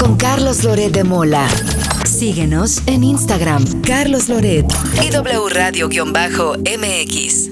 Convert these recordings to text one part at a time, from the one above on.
con Carlos Loret de Mola. Síguenos en Instagram, Carlos Loret y W Radio-MX.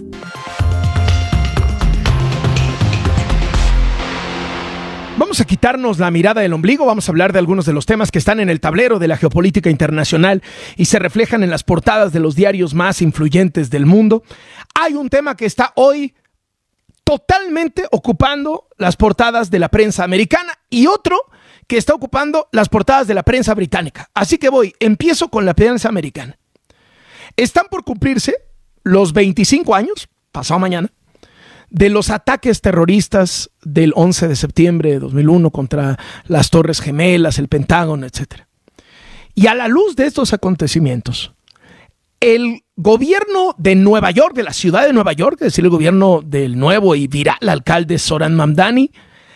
Vamos a quitarnos la mirada del ombligo, vamos a hablar de algunos de los temas que están en el tablero de la geopolítica internacional y se reflejan en las portadas de los diarios más influyentes del mundo. Hay un tema que está hoy totalmente ocupando las portadas de la prensa americana y otro que está ocupando las portadas de la prensa británica. Así que empiezo con la prensa americana. Están por cumplirse los 25 años, pasado mañana, de los ataques terroristas del 11 de septiembre de 2001 contra las Torres Gemelas, el Pentágono, etc. Y a la luz de estos acontecimientos, el gobierno de Nueva York, de la ciudad de Nueva York, es decir, el gobierno del nuevo y viral alcalde Zoran Mamdani,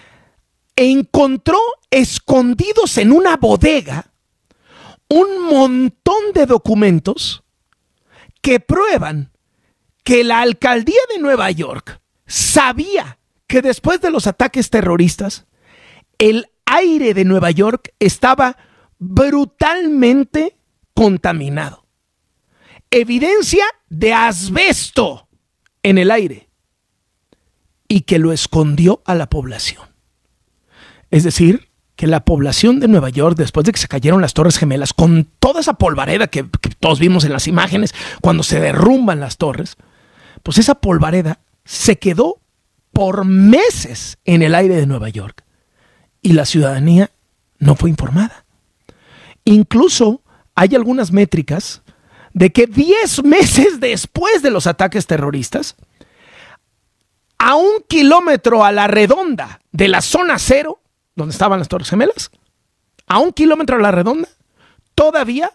encontró escondidos en una bodega un montón de documentos que prueban que la alcaldía de Nueva York sabía que después de los ataques terroristas, el aire de Nueva York estaba brutalmente contaminado. Evidencia de asbesto en el aire y que lo escondió a la población. Es decir, que la población de Nueva York, después de que se cayeron las Torres Gemelas, con toda esa polvareda que todos vimos en las imágenes cuando se derrumban las torres, pues esa polvareda se quedó por meses en el aire de Nueva York y la ciudadanía no fue informada. Incluso hay algunas métricas de que 10 meses después de los ataques terroristas, a 1 kilómetro a la redonda de la zona cero, donde estaban las Torres Gemelas, a 1 kilómetro a la redonda, todavía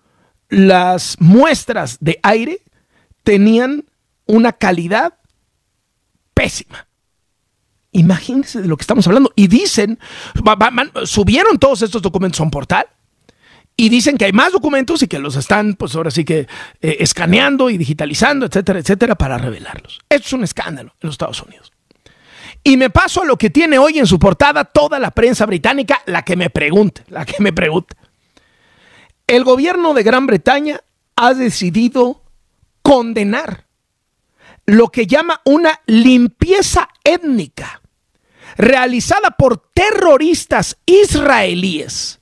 las muestras de aire tenían una calidad pésima. Imagínense de lo que estamos hablando. Y dicen, subieron todos estos documentos a un portal y dicen que hay más documentos y que los están, pues ahora sí que escaneando y digitalizando, etcétera, etcétera, para revelarlos. Esto es un escándalo en los Estados Unidos. Y me paso a lo que tiene hoy en su portada toda la prensa británica, la que me pregunte. El gobierno de Gran Bretaña ha decidido condenar lo que llama una limpieza étnica realizada por terroristas israelíes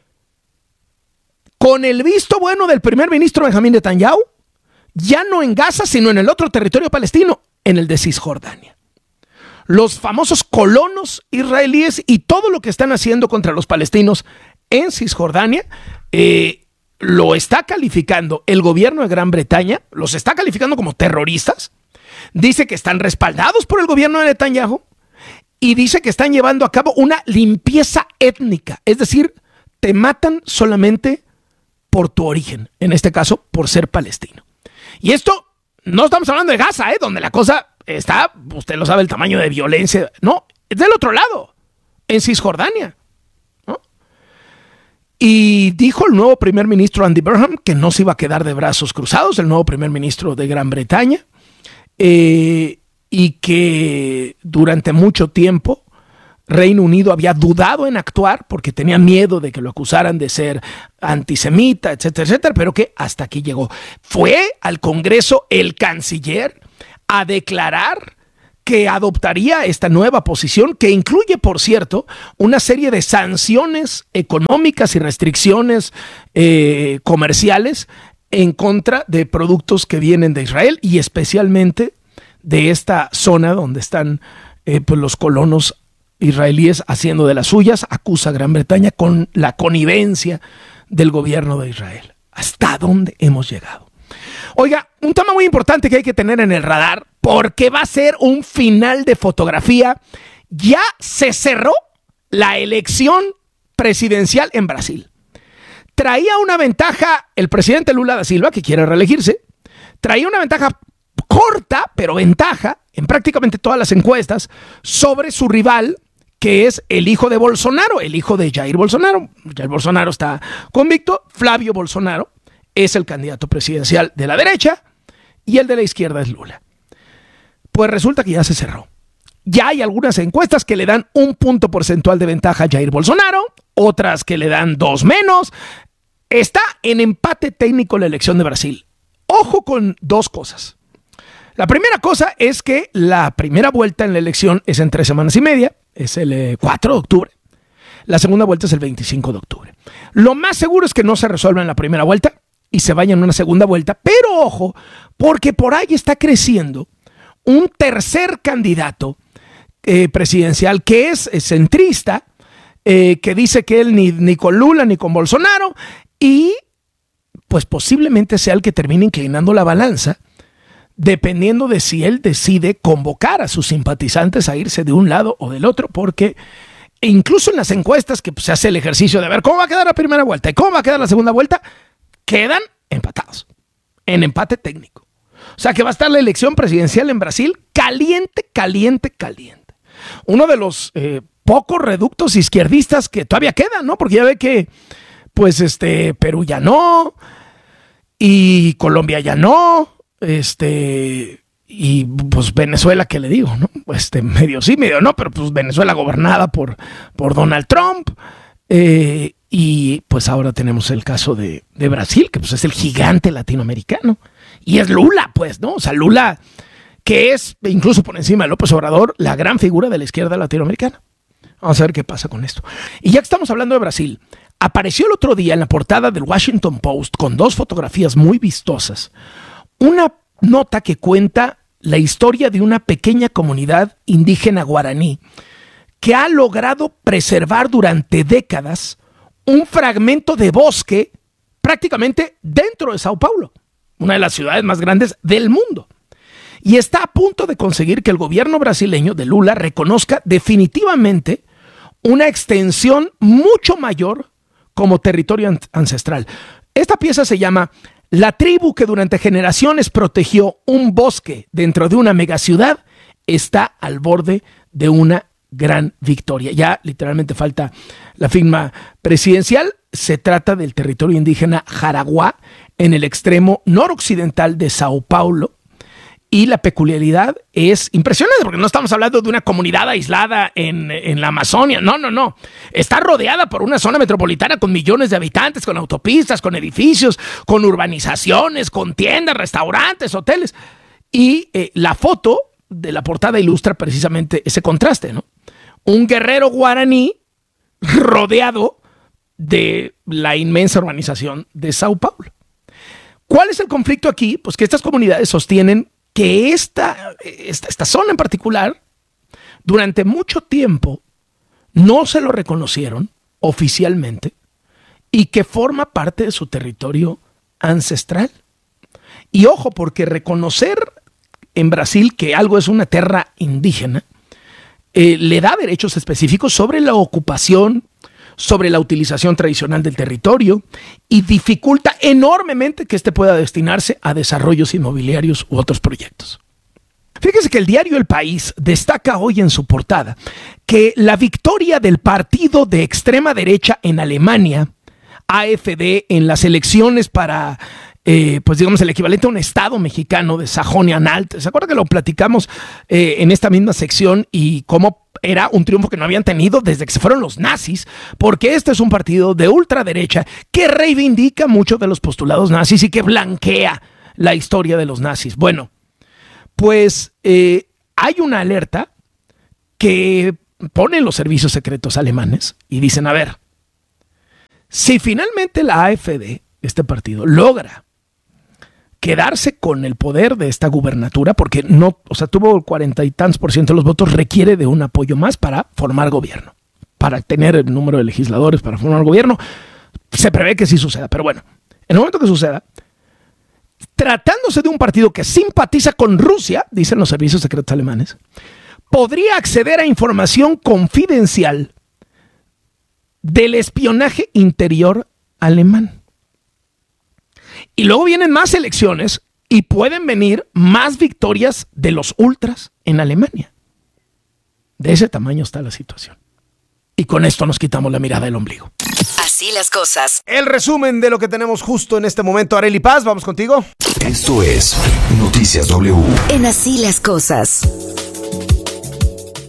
con el visto bueno del primer ministro Benjamín Netanyahu, ya no en Gaza, sino en el otro territorio palestino, en el de Cisjordania. Los famosos colonos israelíes y todo lo que están haciendo contra los palestinos en Cisjordania, lo está calificando el gobierno de Gran Bretaña, los está calificando como terroristas. Dice que están respaldados por el gobierno de Netanyahu y dice que están llevando a cabo una limpieza étnica. Es decir, te matan solamente por tu origen, en este caso por ser palestino. Y esto no estamos hablando de Gaza, donde la cosa está, usted lo sabe, el tamaño de violencia. No, es del otro lado, en Cisjordania, ¿no? Y dijo el nuevo primer ministro Andy Burnham que no se iba a quedar de brazos cruzados, el nuevo primer ministro de Gran Bretaña. Y que durante mucho tiempo Reino Unido había dudado en actuar porque tenía miedo de que lo acusaran de ser antisemita, etcétera, etcétera, pero que hasta aquí llegó. Fue al Congreso el canciller a declarar que adoptaría esta nueva posición, que incluye, por cierto, una serie de sanciones económicas y restricciones comerciales en contra de productos que vienen de Israel y especialmente de esta zona donde están pues los colonos israelíes haciendo de las suyas. Acusa a Gran Bretaña con la connivencia del gobierno de Israel. ¿Hasta dónde hemos llegado? Oiga, un tema muy importante que hay que tener en el radar, porque va a ser un final de fotografía. Ya se cerró la elección presidencial en Brasil. Traía una ventaja el presidente Lula da Silva, que quiere reelegirse, traía una ventaja corta, pero ventaja, en prácticamente todas las encuestas, sobre su rival, que es el hijo de Bolsonaro, el hijo de Jair Bolsonaro. Jair Bolsonaro está convicto, Flavio Bolsonaro es el candidato presidencial de la derecha y el de la izquierda es Lula. Pues resulta que ya se cerró. Ya hay algunas encuestas que le dan 1 punto porcentual de ventaja a Jair Bolsonaro, otras que le dan 2 menos. Está en empate técnico la elección de Brasil. Ojo con 2 cosas. La primera cosa es que la primera vuelta en la elección es en 3 semanas y media, es el 4 de octubre. La segunda vuelta es el 25 de octubre. Lo más seguro es que no se resuelva en la primera vuelta y se vaya en una segunda vuelta, pero ojo, porque por ahí está creciendo un tercer candidato presidencial que es centrista, que dice que él ni con Lula ni con Bolsonaro, y pues posiblemente sea el que termine inclinando la balanza, dependiendo de si él decide convocar a sus simpatizantes a irse de un lado o del otro, porque incluso en las encuestas que se hace el ejercicio de ver cómo va a quedar la primera vuelta y cómo va a quedar la segunda vuelta, quedan empatados, en empate técnico. O sea que va a estar la elección presidencial en Brasil caliente, caliente, caliente. Uno de los pocos reductos izquierdistas que todavía quedan, ¿no? Porque ya ve que, pues, Perú ya no, y Colombia ya no, y pues Venezuela, ¿qué le digo, no? Medio sí, medio no, pero pues Venezuela gobernada por Donald Trump, y pues ahora tenemos el caso de Brasil, que pues es el gigante latinoamericano, y es Lula, pues, ¿no? O sea, Lula, que es, incluso por encima de López Obrador, la gran figura de la izquierda latinoamericana. Vamos a ver qué pasa con esto. Y ya que estamos hablando de Brasil, apareció el otro día en la portada del Washington Post, con 2 fotografías muy vistosas, una nota que cuenta la historia de una pequeña comunidad indígena guaraní que ha logrado preservar durante décadas un fragmento de bosque prácticamente dentro de Sao Paulo, una de las ciudades más grandes del mundo. Y está a punto de conseguir que el gobierno brasileño de Lula reconozca definitivamente una extensión mucho mayor como territorio ancestral. Esta pieza se llama La tribu que durante generaciones protegió un bosque dentro de una megaciudad está al borde de una gran victoria. Ya literalmente falta la firma presidencial. Se trata del territorio indígena Jaraguá en el extremo noroccidental de Sao Paulo. Y la peculiaridad es impresionante porque no estamos hablando de una comunidad aislada en la Amazonia. No. Está rodeada por una zona metropolitana con millones de habitantes, con autopistas, con edificios, con urbanizaciones, con tiendas, restaurantes, hoteles. Y la foto de la portada ilustra precisamente ese contraste, ¿no? Un guerrero guaraní rodeado de la inmensa urbanización de Sao Paulo. ¿Cuál es el conflicto aquí? Pues que estas comunidades sostienen que esta zona en particular, durante mucho tiempo, no se lo reconocieron oficialmente y que forma parte de su territorio ancestral. Y ojo, porque reconocer en Brasil que algo es una tierra indígena le da derechos específicos sobre la ocupación, sobre la utilización tradicional del territorio y dificulta enormemente que éste pueda destinarse a desarrollos inmobiliarios u otros proyectos. Fíjese que el diario El País destaca hoy en su portada que la victoria del partido de extrema derecha en Alemania, AfD, en las elecciones para, pues digamos, el equivalente a un estado mexicano de Sajonia-Anhalt. ¿Se acuerda que lo platicamos en esta misma sección y cómo era un triunfo que no habían tenido desde que se fueron los nazis? Porque este es un partido de ultraderecha que reivindica muchos de los postulados nazis y que blanquea la historia de los nazis. Bueno, pues hay una alerta que ponen los servicios secretos alemanes y dicen, a ver, si finalmente la AfD, este partido, logra quedarse con el poder de esta gubernatura, porque no, o sea, tuvo 40 y tantos % de los votos, requiere de un apoyo más para formar gobierno, para tener el número de legisladores para formar gobierno. Se prevé que sí suceda, pero bueno, en el momento que suceda, tratándose de un partido que simpatiza con Rusia, dicen los servicios secretos alemanes, podría acceder a información confidencial del espionaje interior alemán. Y luego vienen más elecciones y pueden venir más victorias de los ultras en Alemania. De ese tamaño está la situación. Y con esto nos quitamos la mirada del ombligo. Así las cosas. El resumen de lo que tenemos justo en este momento. Arely Paz, vamos contigo. Esto es Noticias W. En Así las cosas.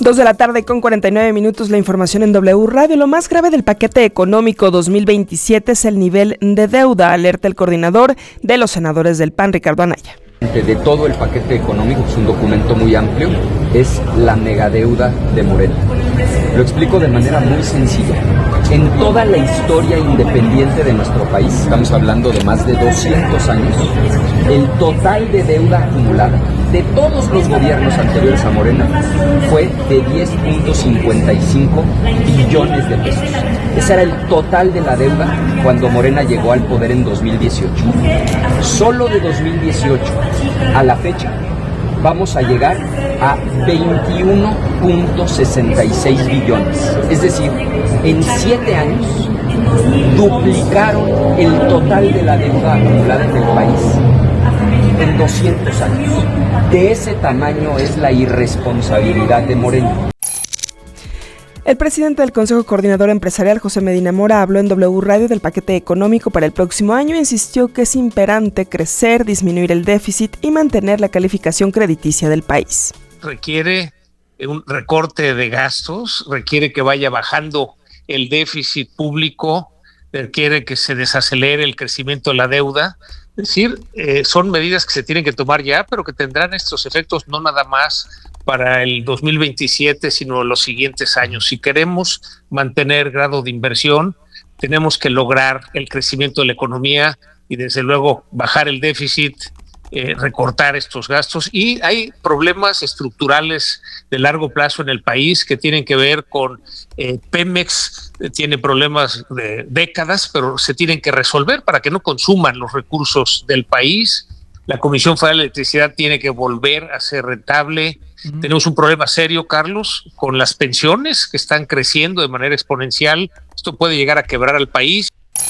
2:49 la información en W Radio. Lo más grave del paquete económico 2027 es el nivel de deuda, alerta el coordinador de los senadores del PAN, Ricardo Anaya. De todo el paquete económico, que es un documento muy amplio, es la megadeuda de Morena. Lo explico de manera muy sencilla. En toda la historia independiente de nuestro país, estamos hablando de más de 200 años, el total de deuda acumulada de todos los gobiernos anteriores a Morena fue de 10.55 billones de pesos. Ese era el total de la deuda cuando Morena llegó al poder en 2018. Solo de 2018 a la fecha vamos a llegar a 21.66 billones. Es decir, en 7 años duplicaron el total de la deuda acumulada en el país en 200 años. De ese tamaño es la irresponsabilidad de Morena. El presidente del Consejo Coordinador Empresarial, José Medina Mora, habló en W Radio del paquete económico para el próximo año e insistió que es imperante crecer, disminuir el déficit y mantener la calificación crediticia del país. Requiere un recorte de gastos, requiere que vaya bajando el déficit público, requiere que se desacelere el crecimiento de la deuda. Es decir, son medidas que se tienen que tomar ya, pero que tendrán estos efectos no nada más para el 2027, sino los siguientes años. Si queremos mantener grado de inversión, tenemos que lograr el crecimiento de la economía y desde luego bajar el déficit, recortar estos gastos. Y hay problemas estructurales de largo plazo en el país que tienen que ver con Pemex, tiene problemas de décadas, pero se tienen que resolver para que no consuman los recursos del país. La Comisión Federal de Electricidad tiene que volver a ser rentable. Tenemos un problema serio, Carlos, con las pensiones que están creciendo de manera exponencial. Esto puede llegar a quebrar al país.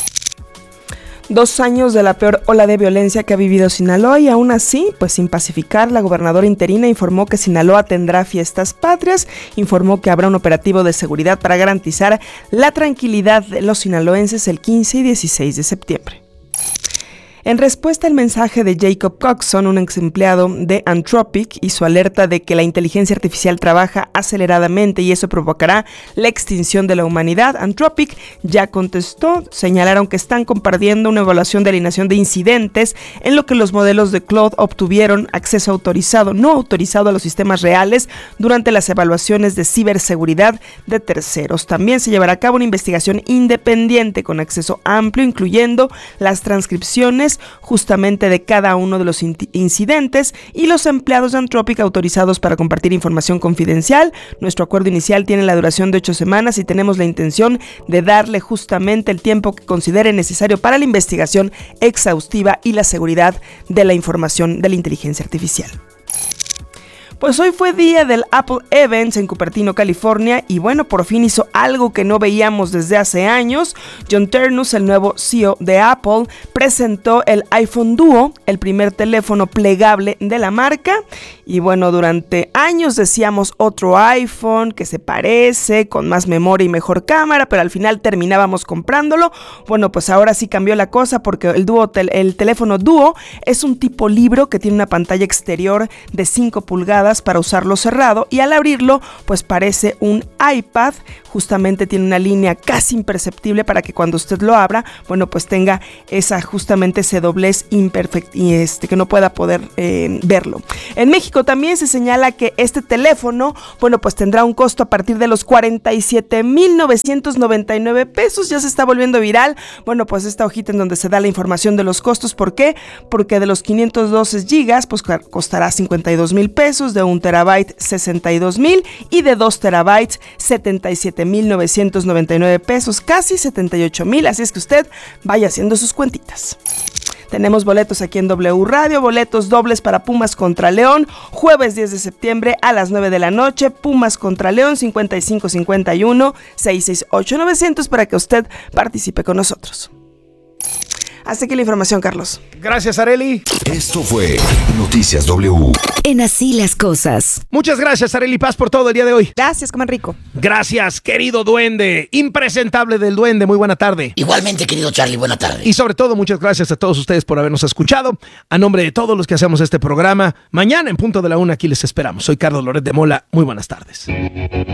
2 años de la peor ola de violencia que ha vivido Sinaloa y aún así, pues sin pacificar, la gobernadora interina informó que Sinaloa tendrá fiestas patrias, informó que habrá un operativo de seguridad para garantizar la tranquilidad de los sinaloenses el 15 y 16 de septiembre. En respuesta al mensaje de Jacob Coxon, un ex empleado de Anthropic, y su alerta de que la inteligencia artificial trabaja aceleradamente y eso provocará la extinción de la humanidad, Anthropic ya contestó. Señalaron que están compartiendo una evaluación de alineación de incidentes en lo que los modelos de Claude obtuvieron acceso autorizado, no autorizado a los sistemas reales durante las evaluaciones de ciberseguridad de terceros. También se llevará a cabo una investigación independiente con acceso amplio, incluyendo las transcripciones justamente de cada uno de los incidentes y los empleados de Anthropic autorizados para compartir información confidencial. Nuestro acuerdo inicial tiene la duración de 8 semanas y tenemos la intención de darle justamente el tiempo que considere necesario para la investigación exhaustiva y la seguridad de la información de la inteligencia artificial. Pues hoy fue día del Apple Events en Cupertino, California, y bueno, por fin hizo algo que no veíamos desde hace años. John Ternus, el nuevo CEO de Apple, presentó el iPhone Duo, el primer teléfono plegable de la marca. Y bueno, durante años decíamos otro iPhone que se parece, con más memoria y mejor cámara, pero al final terminábamos comprándolo. Bueno, pues ahora sí cambió la cosa porque el teléfono Duo es un tipo libro que tiene una pantalla exterior de 5 pulgadas para usarlo cerrado y al abrirlo pues parece un iPad. Justamente tiene una línea casi imperceptible para que cuando usted lo abra, bueno, pues tenga ese doblez imperfecto y que no pueda poder verlo. En México también se señala que este teléfono, bueno, pues tendrá un costo a partir de los 47,999 pesos. Ya se está volviendo viral, bueno, pues esta hojita en donde se da la información de los costos. ¿Por qué? Porque de los 512 gigas, pues costará 52,000 pesos, de 1 terabyte 62,000 y de 2 terabytes 77,999 pesos, casi 78,000, así es que usted vaya haciendo sus cuentitas. Tenemos boletos aquí en W Radio, boletos dobles para Pumas contra León, jueves 10 de septiembre a las 9 de la noche, Pumas contra León, 5551-668-900 para que usted participe con nosotros. Hasta aquí la información, Carlos. Gracias, Arely. Esto fue Noticias W. En Así las Cosas. Muchas gracias, Arely Paz, por todo el día de hoy. Gracias, coman rico. Gracias, querido duende, impresentable del duende, muy buena tarde. Igualmente, querido Charlie, buena tarde. Y sobre todo, muchas gracias a todos ustedes por habernos escuchado. A nombre de todos los que hacemos este programa, mañana en punto de la 1 aquí les esperamos. Soy Carlos Loret de Mola, muy buenas tardes.